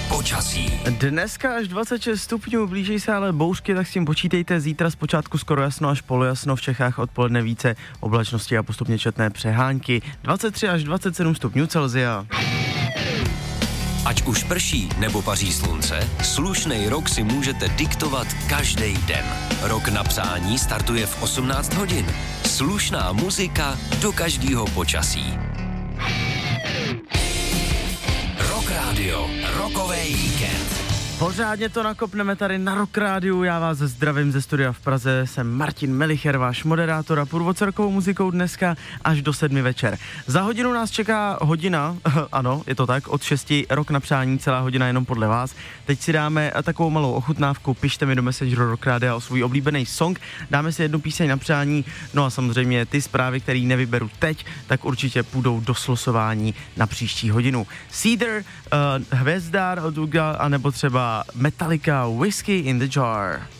Počasí. Dneska až 26 stupňů, blíží se ale bouřky, tak s tím počítejte. Zítra zpočátku skoro jasno až polojasno, v Čechách odpoledne více oblačnosti a postupně četné přehánky. 23 až 27 stupňů Celsia. Ať už prší nebo paří slunce, slušnej rok si můžete diktovat každý den. Rok na přání startuje v 18 hodin. Slušná muzika do každého počasí. Rock Radio, rokový víkend. Pořádně to nakopneme tady na Rock Rádiu. Já vás zdravím ze studia v Praze. Jsem Martin Melicher, váš moderátor a průvodce rokovou muzikou dneska až do 7 večer. Za hodinu nás čeká hodina, ano, je to tak, od 6 Rok na přání, celá hodina jenom podle vás. Teď si dáme takovou malou ochutnávku, pište mi do Messengeru Rock Rádia o svůj oblíbený song, dáme si jednu píseň na přání, no a samozřejmě ty zprávy, které nevyberu teď, tak určitě půjdou do slosování na příští hodinu. Cedar, Hvězdár od Uga, anebo třeba Metallica, Whiskey in the Jar.